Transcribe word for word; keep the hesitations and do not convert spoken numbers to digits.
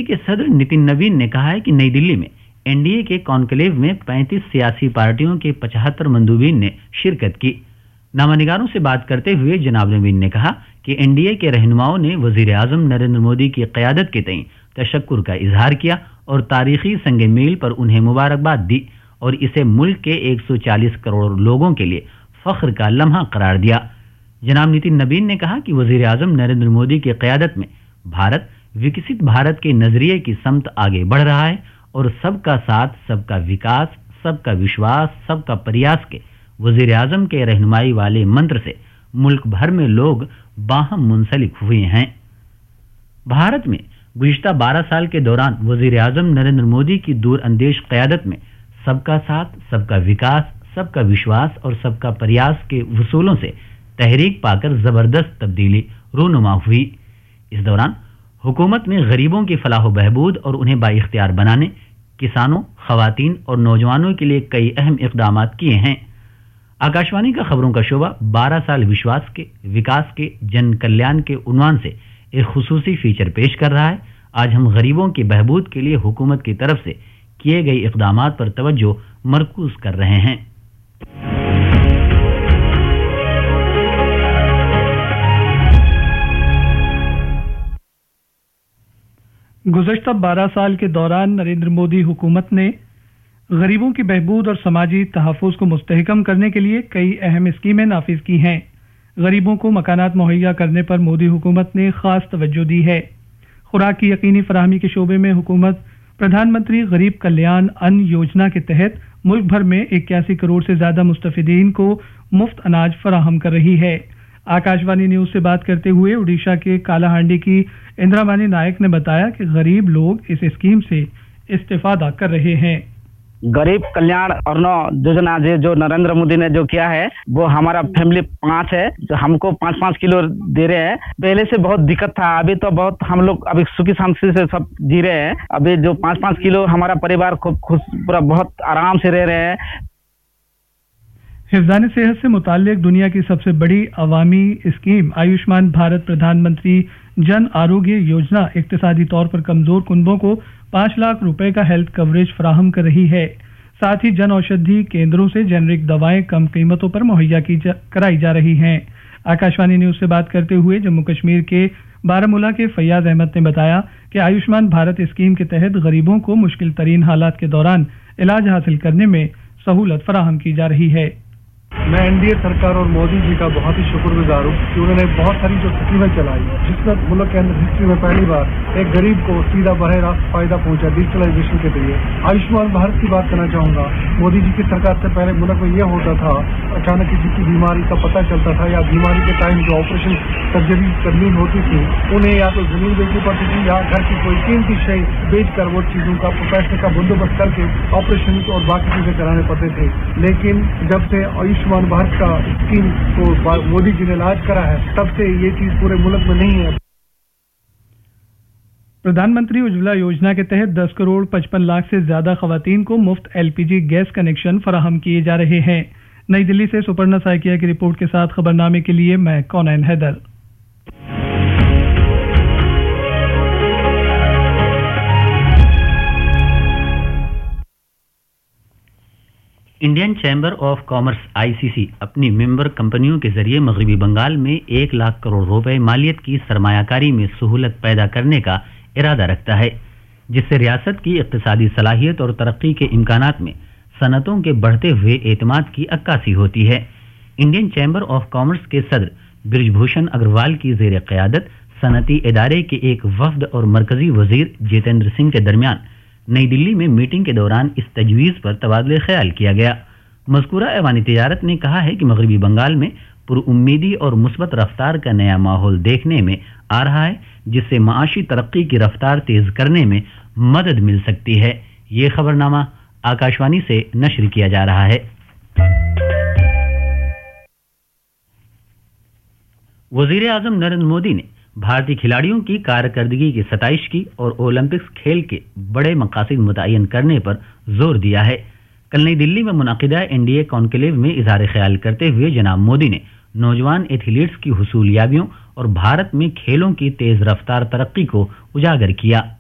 के सदर नितिन नवीन ने कहा है कि नई दिल्ली में एनडीए के कॉन्क्लेव में पैंतीस सियासी पार्टियों के पचहत्तर मंदूबीन ने शिरकत की। नामानिगारों से बात करते हुए जनाब नवीन ने कहा कि एनडीए के रहनुमाओं ने वजीर आजम नरेंद्र मोदी की क़यादत के तईं तशक्कुर का इजहार किया और तारीखी संग मील पर उन्हें मुबारकबाद दी और इसे मुल्क के एक सौ चालीस करोड़ लोगों के लिए फख्र का लम्हा करार दिया। जनाब नितिन नवीन ने कहा कि वजीर आजम नरेंद्र मोदी की क़यादत में भारत विकसित भारत के नजरिए की समत आगे बढ़ रहा है और सबका साथ, सबका विकास, सबका विश्वास, सबका प्रयास के वजीर आजम के रहनुमाई वाले मंत्र से मुल्क भर में लोग बाहम मुंसलिक हुए हैं। भारत में गुज़िश्ता बारह साल के दौरान वजीर आजम नरेंद्र मोदी की दूर अंदेश क़यादत में सबका साथ, सबका विकास, सबका विश्वास और सबका प्रयास के वसूलों से तहरीक पाकर जबरदस्त तब्दीली रूनुमा हुई। इस दौरान हुकूमत ने गरीबों की फलाह व बहबूद और उन्हें बाइख्तियार बनाने, किसानों, खवातीन और नौजवानों के लिए कई अहम इक़दाम किए हैं। आकाशवाणी का खबरों का शोबा बारह साल विश्वास के, विकास के, जन कल्याण के उन्वान से एक खुसूसी फीचर पेश कर रहा है। आज हम गरीबों की बहबूद के लिए हुकूमत की तरफ से किए गए इक़दामात पर तवज्जो मरकूज कर रहे हैं। गुज़श्ता बारह साल के दौरान नरेंद्र मोदी हुकूमत ने गरीबों की बहबूद और समाजी तहफ़्फ़ुज़ को मुस्तहकम करने के लिए कई अहम स्कीमें नाफिज की हैं। गरीबों को मकानात मुहैया करने पर मोदी हुकूमत ने खास तवज्जो दी है। खुराक की यकीनी फराहमी के शोबे में हुकूमत प्रधानमंत्री गरीब कल्याण अन्न योजना के तहत मुल्क भर में इक्यासी करोड़ से ज्यादा मुस्तफिदीन को मुफ्त अनाज फराहम कर रही है। आकाशवाणी न्यूज से बात करते हुए उड़ीसा के कालाहांडी की इंद्रामानी नायक ने बताया कि गरीब लोग इस स्कीम से इस्तेफादा कर रहे हैं। गरीब कल्याण अन्न योजना जो नरेंद्र मोदी ने जो किया है वो हमारा फैमिली पांच है, जो हमको पाँच पाँच किलो दे रहे हैं। पहले से बहुत दिक्कत था, अभी तो बहुत हम लोग अभी सुखी शांति से सब जी रहे हैं। अभी जो पाँच पाँच किलो हमारा परिवार खूब खुश पूरा बहुत आराम से रह रहे हैं। हिफ्ज़ान सेहत से मुताल्लिक दुनिया की सबसे बड़ी अवामी स्कीम आयुष्मान भारत प्रधानमंत्री जन आरोग्य योजना इक्तिसादी तौर पर कमजोर कुनबों को पाँच लाख रुपए का हेल्थ कवरेज फराहम कर रही है। साथ ही जन औषधि केंद्रों से जेनरिक दवाएं कम कीमतों पर मुहैया की जा, कराई जा रही हैं। आकाशवाणी न्यूज से बात करते हुए जम्मू कश्मीर के बारामूला के फैयाज अहमद ने बताया कि आयुष्मान भारत स्कीम के तहत गरीबों को मुश्किल तरीन हालात के दौरान इलाज हासिल करने में सहूलत फराहम की जा रही है। मैं एनडीए सरकार और मोदी जी का बहुत ही शुक्रगुजार हूँ कि उन्होंने बहुत सारी जो स्कीमें चलाई, जिसमें मुल्क के अंदर हिस्ट्री में पहली बार एक गरीब को सीधा बरह रास्त फायदा पहुंचा डिजिटलाइजेशन के जरिए। आयुष्मान भारत की बात करना चाहूंगा। मोदी जी की सरकार से पहले मुल्क में यह होता था, अचानक किसी की बीमारी का पता चलता था या बीमारी के टाइम जो ऑपरेशन सर्जरी करनी होती थी, उन्हें या तो जमीन बेचनी पड़ती थी या घर की कोई कीमती शय बेच कर वो चीजों का पैसे का बंदोबस्त करके ऑपरेशन और बाकी चीजें कराने पड़ते थे। लेकिन जब से आयुष्मान भारत का स्कीम को मोदी जी ने लॉन्च करा है, तब से ये चीज पूरे मुल्क में नहीं है। प्रधानमंत्री उज्ज्वला योजना के तहत दस करोड़ पचपन लाख से ज्यादा खवातीन को मुफ्त एलपीजी गैस कनेक्शन फराहम किए जा रहे हैं। नई दिल्ली से सुपर्णा साइकिया की रिपोर्ट के साथ खबरनामे के लिए मैं कौनैन Haider. Indian chamber of commerce ICC अपनी मेंबर कंपनियों के जरिए मगरबी बंगाल में एक लाख करोड़ रुपए मालियत की सरमायाकारी में सहूलत पैदा करने का इरादा रखता है, जिससे रियासत की इक्तिसादी सलाहियत और तरक्की के इम्कानात में सनतों के बढ़ते हुए एतमाद की अक्कासी होती है। इंडियन चैम्बर ऑफ कॉमर्स के सदर बृजभूषण अग्रवाल की जेर क़यादत सनती इदारे के एक वफद और मरकजी वजीर जितेंद्र सिंह के दरमियान नई दिल्ली में मीटिंग के दौरान इस तजवीज़ पर तबादले ख्याल किया गया। मज़कूरा ऐवानी तिजारत ने कहा है कि मगरबी बंगाल में पुरउम्मीदी और मुस्बत रफ्तार का नया माहौल देखने में आ रहा है, जिससे माशी तरक्की की रफ्तार तेज करने में मदद मिल सकती है। ये खबरनामा आकाशवाणी से नश्र किया जा रहा है। वज़ीर आज़म नरेंद्र मोदी ने भारतीय खिलाड़ियों की कारकर्दगी की सताइश की और ओलंपिक्स खेल के बड़े मकासद मुतय्यन करने पर जोर दिया है। कल नई दिल्ली में मुनाकिदा एनडीए कॉन्क्लेव में इजहार ख्याल करते हुए जनाब मोदी ने नौजवान एथलीट्स की हुसूलियाबियों और भारत में खेलों की तेज रफ्तार तरक्की को उजागर किया।